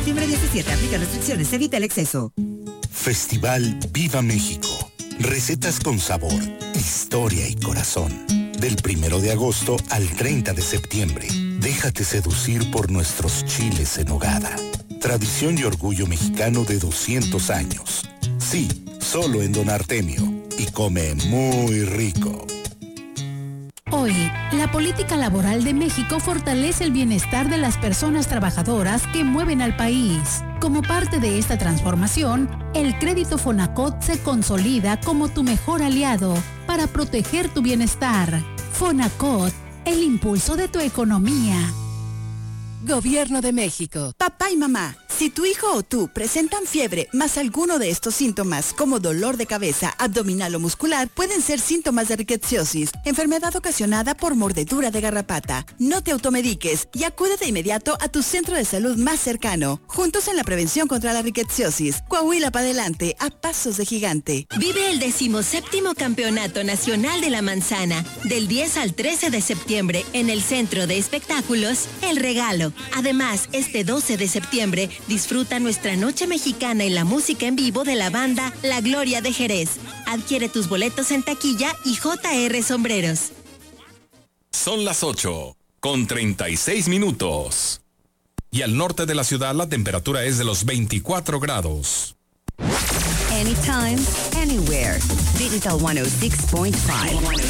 septiembre 17. Aplica restricciones. Evita el exceso. Festival Viva México. Recetas con sabor, historia y corazón. Del 1 de agosto al 30 de septiembre. Déjate seducir por nuestros chiles en nogada. Tradición y orgullo mexicano de 200 años. Sí, solo en Don Artemio. Y come muy rico. Hoy, la política laboral de México fortalece el bienestar de las personas trabajadoras que mueven al país. Como parte de esta transformación, el crédito Fonacot se consolida como tu mejor aliado para proteger tu bienestar. Fonacot, el impulso de tu economía. Gobierno de México. Papá y mamá, si tu hijo o tú presentan fiebre más alguno de estos síntomas como dolor de cabeza, abdominal o muscular, pueden ser síntomas de rickettsiosis, enfermedad ocasionada por mordedura de garrapata. No te automediques y acude de inmediato a tu centro de salud más cercano. Juntos en la prevención contra la rickettsiosis. Coahuila para adelante, a pasos de gigante. Vive el 17º Campeonato Nacional de la Manzana, del 10 al 13 de septiembre en el Centro de Espectáculos El Regalo. Además, este 12 de septiembre disfruta nuestra noche mexicana y la música en vivo de la banda La Gloria de Jerez. Adquiere tus boletos en taquilla y JR Sombreros. Son las 8:36. Y al norte de la ciudad la temperatura es de los 24 grados. Anytime, anywhere. Digital 106.5.